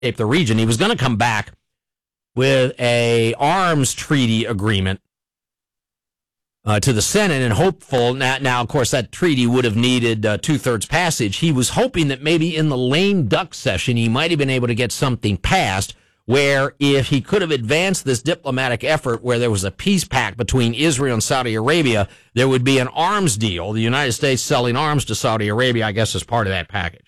the region. He was going to come back with a arms treaty agreement to the Senate, and hopeful. Now, of course, that treaty would have needed two-thirds passage. He was hoping that maybe in the lame duck session he might have been able to get something passed where if he could have advanced this diplomatic effort where there was a peace pact between Israel and Saudi Arabia, there would be an arms deal, the United States selling arms to Saudi Arabia, I guess, as part of that package.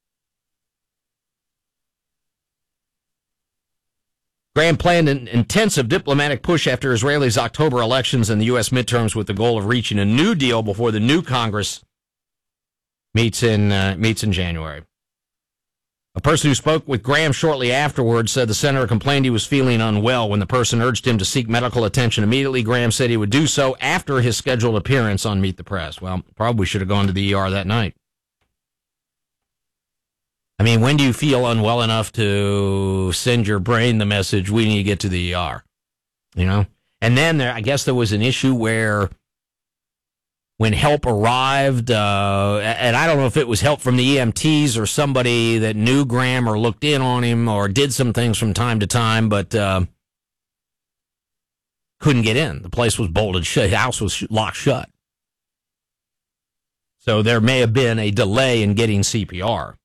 Graham planned an intensive diplomatic push after Israelis' October elections and the U.S. midterms with the goal of reaching a new deal before the new Congress meets in January. A person who spoke with Graham shortly afterwards said the senator complained he was feeling unwell. When the person urged him to seek medical attention immediately, Graham said he would do so after his scheduled appearance on Meet the Press. Well, probably should have gone to the ER that night. I mean, when do you feel unwell enough to send your brain the message, we need to get to the ER? You know? And then I guess there was an issue where when help arrived, and I don't know if it was help from the EMTs or somebody that knew Graham or looked in on him or did some things from time to time, but couldn't get in. The place was bolted shut. The house was locked shut. So there may have been a delay in getting CPR.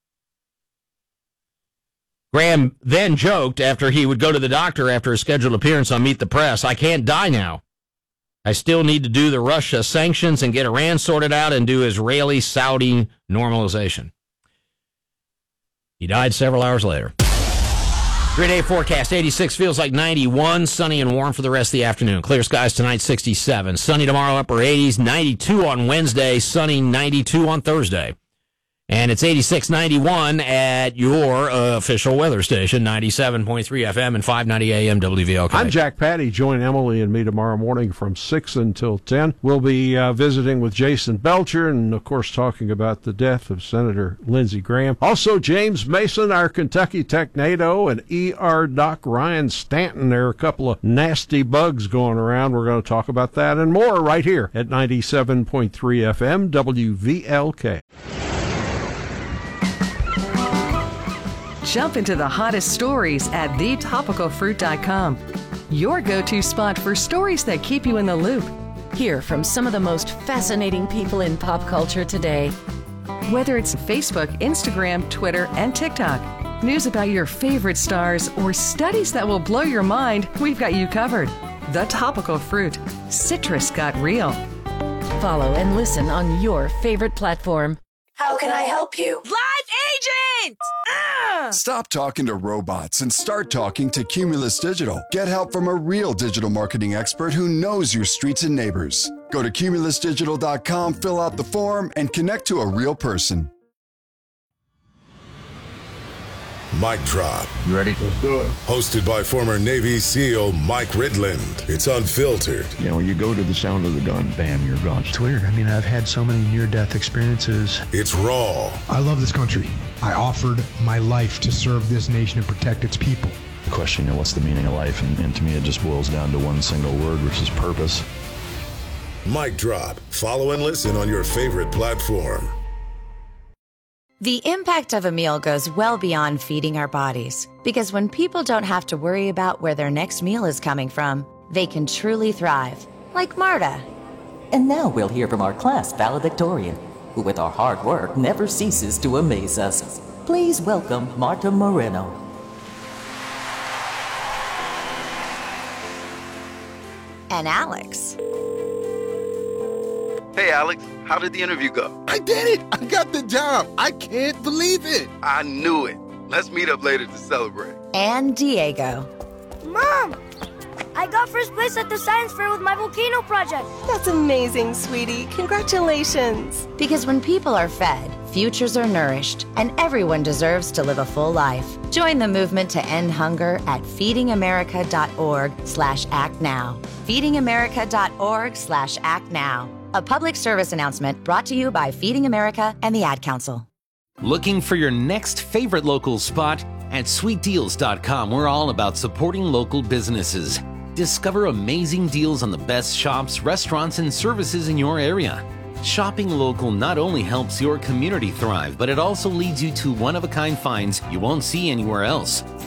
Graham then joked after he would go to the doctor after his scheduled appearance on Meet the Press, I can't die now. I still need to do the Russia sanctions and get Iran sorted out and do Israeli-Saudi normalization. He died several hours later. 3-day forecast, 86, feels like 91, sunny and warm for the rest of the afternoon. Clear skies tonight, 67. Sunny tomorrow, upper 80s, 92 on Wednesday, sunny 92 on Thursday. And it's 86.91 at your official weather station, 97.3 FM and 590 AM WVLK. I'm Jack Patty. Join Emily and me tomorrow morning from 6 until 10. We'll be visiting with Jason Belcher and, of course, talking about the death of Senator Lindsey Graham. Also, James Mason, our Kentucky Technado, and ER Doc Ryan Stanton. There are a couple of nasty bugs going around. We're going to talk about that and more right here at 97.3 FM WVLK. Jump into the hottest stories at thetopicalfruit.com. Your go-to spot for stories that keep you in the loop. Hear from some of the most fascinating people in pop culture today. Whether it's Facebook, Instagram, Twitter, and TikTok, news about your favorite stars, or studies that will blow your mind, we've got you covered. The Topical Fruit. Citrus got real. Follow and listen on your favorite platform. How can I help you? Live agent! Stop talking to robots and start talking to Cumulus Digital. Get help from a real digital marketing expert who knows your streets and neighbors. Go to cumulusdigital.com, fill out the form, and connect to a real person. Mic Drop. You ready? Let's do it. Hosted by former Navy SEAL Mike Ridland. It's unfiltered. You know, you go to the sound of the gun, bam, you're gone. It's weird. I mean, I've had so many near-death experiences. It's raw. I love this country. I offered my life to serve this nation and protect its people. The question, you know, what's the meaning of life? And to me, it just boils down to one single word, which is purpose. Mic Drop. Follow and listen on your favorite platform. The impact of a meal goes well beyond feeding our bodies, because when people don't have to worry about where their next meal is coming from, they can truly thrive, like Marta. And now we'll hear from our class valedictorian, who with our hard work never ceases to amaze us. Please welcome Marta Moreno. And Alex. Hey, Alex, how did the interview go? I did it! I got the job! I can't believe it! I knew it. Let's meet up later to celebrate. And Diego. Mom! I got first place at the science fair with my volcano project. That's amazing, sweetie. Congratulations. Because when people are fed, futures are nourished, and everyone deserves to live a full life. Join the movement to end hunger at feedingamerica.org/actnow. feedingamerica.org/actnow. A public service announcement brought to you by Feeding America and the Ad Council. Looking for your next favorite local spot? At sweetdeals.com, we're all about supporting local businesses. Discover amazing deals on the best shops, restaurants, and services in your area. Shopping local not only helps your community thrive, but it also leads you to one-of-a-kind finds you won't see anywhere else.